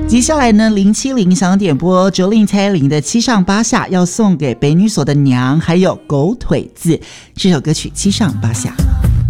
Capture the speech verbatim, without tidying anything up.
接下来呢，零七零想点播卓令蔡依林的七上八下，要送给北女所的娘，还有狗腿子。这首歌曲七上八下。